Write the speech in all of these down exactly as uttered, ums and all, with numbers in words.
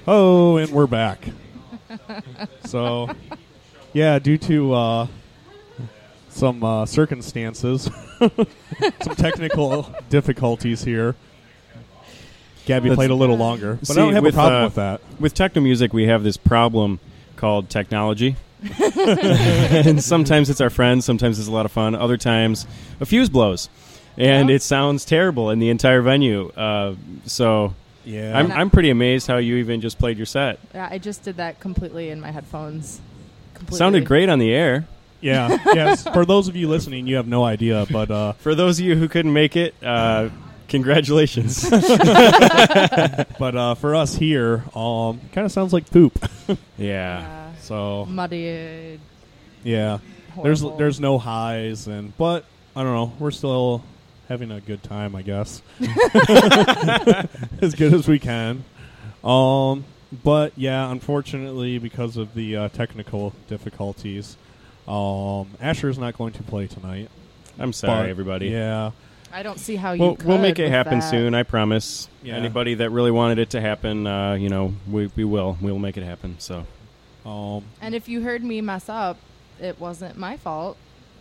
Oh, and we're back. So, yeah, due to uh, some uh, circumstances, some technical difficulties here, Gabby That's, played a little longer, but see, I don't have with, a problem uh, with that. With techno music, we have this problem called technology. And sometimes it's our friends, sometimes it's a lot of fun. Other times, a fuse blows, and Yeah. it sounds terrible in the entire venue. Uh, so, Yeah, I'm I'm pretty amazed how you even just played your set. Yeah, I just did that completely in my headphones. Completely. Sounded great on the air. yeah, yes. For those of you listening, you have no idea, but uh, For those of you who couldn't make it, uh, congratulations. but uh, for us here, um, kind of sounds like poop. Yeah. Yeah. So Muddy. yeah, there's Horrible. there's no highs, and but I don't know. We're still having a good time, I guess, as good as we can. Um, but yeah, unfortunately, because of the uh, technical difficulties, um, Asher's not going to play tonight. I'm sorry, But, everybody. Yeah, I don't see how you We'll, could we'll make it with happen that. soon, I promise. Yeah. Anybody that really wanted it to happen, uh, you know, we, we will. We will make it happen. So, um, And if you heard me mess up, it wasn't my fault.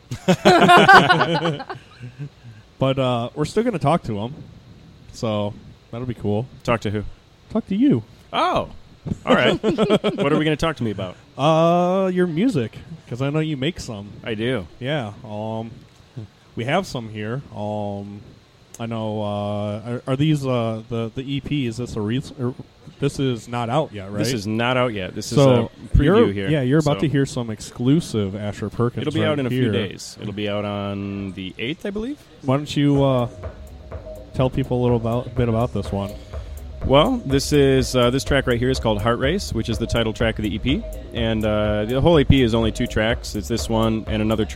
but uh, we're still going to talk to him, so that'll be cool. talk to who? Talk to you. Oh, all right. What are we going to talk to me about? Uh, your music, because I know you make some. I do. Yeah. Um, we have some here. Um, I know. Uh, are, are these uh the the E P? Is this a re- or this is not out yet, right? This is not out yet. This so is a preview you're, here. Yeah, you're about So to hear some exclusive Asher Perkins. It'll be right out in a here. few days. It'll be out on the eighth, I believe. Why don't you uh, tell people a little about, bit about this one? Well, this is uh, this track right here is called Heart Race, which is the title track of the E P, and uh, the whole E P is only two tracks. It's this one and another track